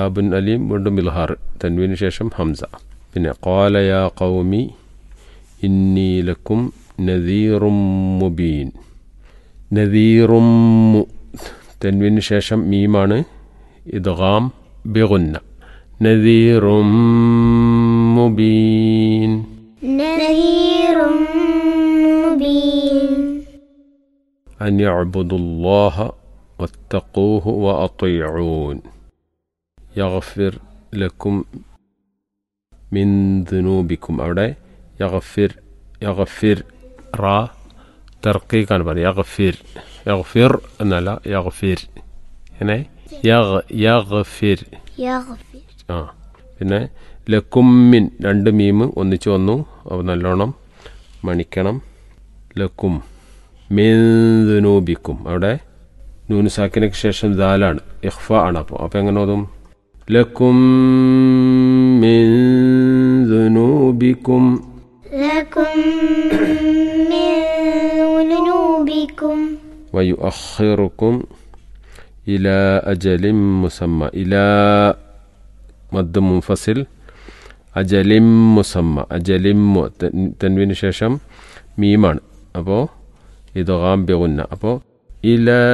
കിതാബുൻ അലീം വീണ്ടും ഇൽഹാർ തൻവീന് ശേഷം ഹംസ. പിന്നെ ഖാല യാ ഖൗമി ഇന്നി ലക്കും നദീറും മുബീൻ. നദീറും തൻവീന് ശേഷം മീമാണ് ഇദ്ഗാം ബിഗുന്ന. നദീറും മുബീൻ. നദീറും മുബീൻ. അൻ യഅ്ബുദുല്ലാഹ വത്തഖൂഹു വഅطീഊൻ യഗ്ഫിർ ലക്കും മിൻ ദുനൂബിക്കും. അവിടെ യഗ്ഫിർ റാ തർക്കീക്കാണ് പറയുക. യഗ്ഫിർ എന്നല്ല യഗ്ഫിർ. എങ്ങനെ യഗ്ഫിർ. ആ പിന്നെ ലക്കുമ്മിൻ രണ്ട് മീമ് ഒന്നിച്ച് വന്നു. അപ്പോൾ നല്ലോണം മണിക്കണം. ലക്കും മിൻ ദുനൂബിക്കും. അവിടെ നൂന് സാക്കിനക്ക് ശേഷം ദാലാണ് ഇഖ്ഫ ആണ്. അപ്പോൾ എങ്ങനെ ഓതും? ലക്കും മിൻ ദുനൂബിക്കും. വയുഅഖിറുക്കും ഇലാ അജലിൻ മുസമ്മ. ഇലാ മദ് മുൻഫസിൽ അജലിം മുസമ്മ. അജലിം തൻവീന് ശേഷം മീമാണ്. അപ്പോൾ ഇദ്ഗാം ബിഗുന്ന. അപ്പോൾ ഇലാ